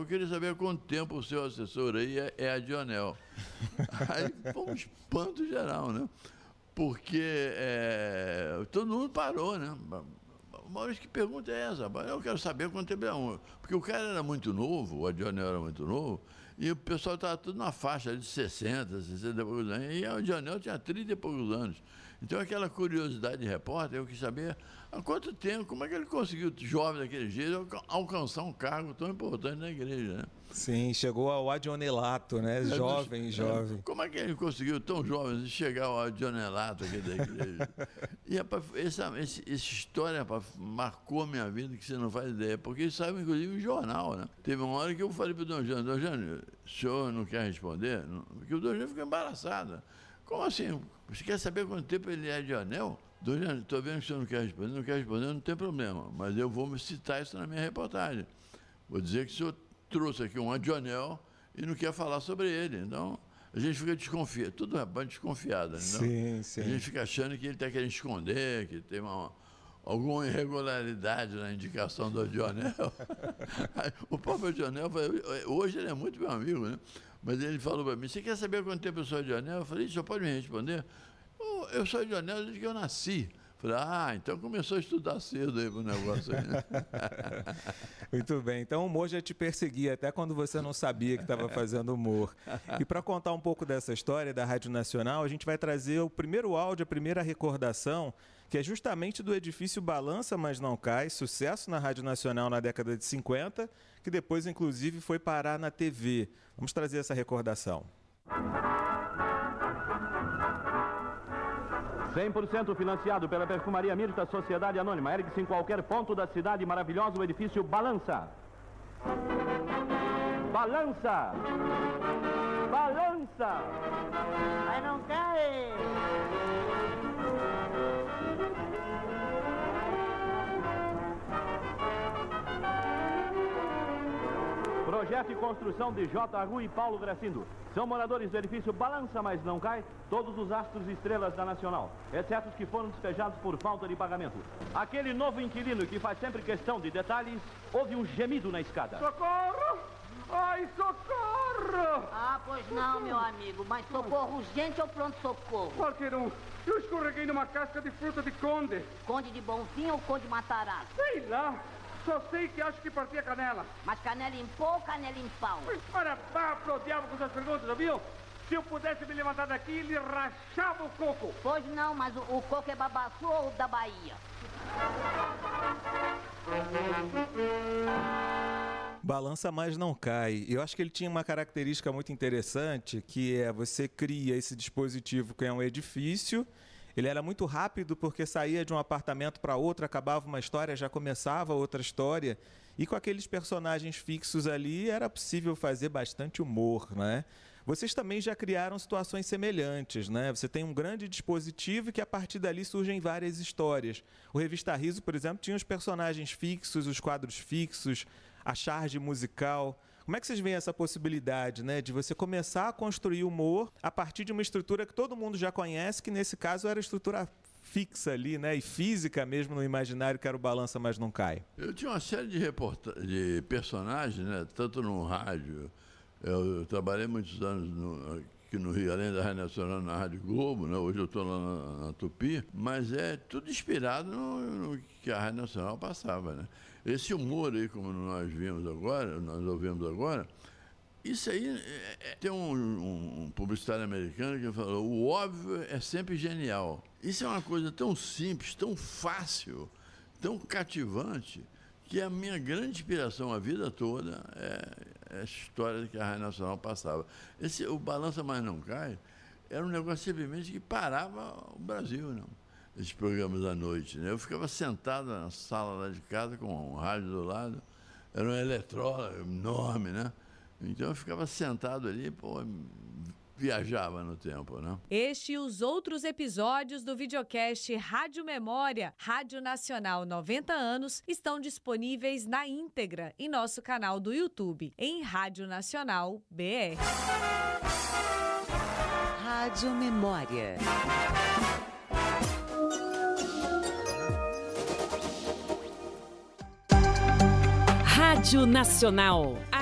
eu queria saber há quanto tempo o seu assessor aí é a Dionel. Aí foi um espanto geral, né? Porque todo mundo parou, né? Maurício, que pergunta é essa? Eu quero saber quanto tempo é um. Porque o cara era muito novo, o Adionel era muito novo, e o pessoal estava tudo na faixa de 60 e poucos anos, e o Adionel tinha 30 e poucos anos. Então, aquela curiosidade de repórter, eu quis saber há quanto tempo, como é que ele conseguiu, jovem daquele jeito, alcançar um cargo tão importante na igreja, né? Sim, chegou ao adionelato, né? Jovem. Como é que ele conseguiu, tão jovem, chegar ao adionelato aqui da igreja? E essa história marcou a minha vida, que você não faz ideia, porque isso saiu, inclusive, em jornal, né? Teve uma hora que eu falei para o Dom Jânio, o senhor não quer responder? Porque o Dom Jânio ficou embaraçado. Como assim? Você quer saber quanto tempo ele é adionel? Dom Jânio, estou vendo que o senhor não quer responder, não tem problema, mas eu vou me citar isso na minha reportagem. Vou dizer que o senhor trouxe aqui um adionel e não quer falar sobre ele. Então, a gente fica desconfiado. Tudo é bem desconfiado. Então, sim. A gente fica achando que ele está querendo esconder, que tem alguma irregularidade na indicação do adionel. O próprio adionel, hoje ele é muito meu amigo, né? Mas ele falou para mim, você quer saber quanto tempo eu sou adionel? Eu falei, o senhor pode me responder? Eu sou adionel desde que eu nasci. Falei, então começou a estudar cedo aí pro negócio aí, né? Muito bem, então o humor já te perseguia até quando você não sabia que estava fazendo humor. E para contar um pouco dessa história da Rádio Nacional, a gente vai trazer o primeiro áudio, a primeira recordação, que é justamente do edifício Balança Mas Não Cai, sucesso na Rádio Nacional na década de 50, que depois inclusive foi parar na TV. Vamos trazer essa recordação. 100% financiado pela Perfumaria Mirta Sociedade Anônima. Ergue-se em qualquer ponto da cidade maravilhosa o edifício Balança. Balança! Balança! Mas não cai! Projeto e construção de J. Rui e Paulo Gracindo. São moradores do edifício Balança Mas Não Cai, todos os astros e estrelas da Nacional, exceto os que foram despejados por falta de pagamento. Aquele novo inquilino que faz sempre questão de detalhes, houve um gemido na escada. Socorro! Ai, socorro! Ah, pois não, meu amigo, mas socorro urgente ou pronto-socorro? Qualquer um. Eu escorreguei numa casca de fruta de conde. Conde de Bonfim ou Conde Matarazzo? Sei lá. Só sei que acho que parti a canela. Mas canela em pó ou canela em pau? Para pro diabo com essas perguntas, viu? Se eu pudesse me levantar daqui, ele rachava o coco. Pois não, mas o coco é babaçu ou da Bahia? Balança Mas Não Cai. Eu acho que ele tinha uma característica muito interessante, que é você cria esse dispositivo que é um edifício. Ele era muito rápido porque saía de um apartamento para outro, acabava uma história, já começava outra história. E com aqueles personagens fixos ali, era possível fazer bastante humor, né? Vocês também já criaram situações semelhantes, né? Você tem um grande dispositivo que a partir dali surgem várias histórias. O Revista Riso, por exemplo, tinha os personagens fixos, os quadros fixos, a charge musical. Como é que vocês veem essa possibilidade, né, de você começar a construir humor a partir de uma estrutura que todo mundo já conhece, que nesse caso era a estrutura fixa ali, né, e física mesmo no imaginário, que era o Balança Mas Não Cai? Eu tinha uma série de personagens, né, tanto no rádio. Eu trabalhei muitos anos aqui no Rio, além da Rádio Nacional, na Rádio Globo, né? Hoje eu estou lá na Tupi, mas é tudo inspirado no que a Rádio Nacional passava, né? Esse humor aí, como nós ouvimos agora, isso aí tem um publicitário americano que falou, o óbvio é sempre genial. Isso é uma coisa tão simples, tão fácil, tão cativante, que a minha grande inspiração a vida toda é a história que a Rádio Nacional passava. O Balança Mas Não Cai era um negócio simplesmente que parava o Brasil, não? Esses programas à noite, né? Eu ficava sentado na sala lá de casa com um rádio do lado, era um eletrônico enorme, né? Então eu ficava sentado ali, viajava no tempo, né? Este e os outros episódios do videocast Rádio Memória, Rádio Nacional 90 anos, estão disponíveis na íntegra em nosso canal do YouTube, em Rádio Nacional BR. Rádio Memória. Rádio Nacional,